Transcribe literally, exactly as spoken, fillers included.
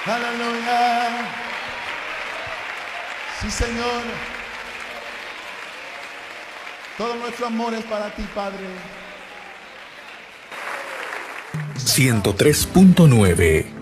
Aleluya. Sí, Señor. Todo nuestro amor es para ti, Padre. ciento tres punto nueve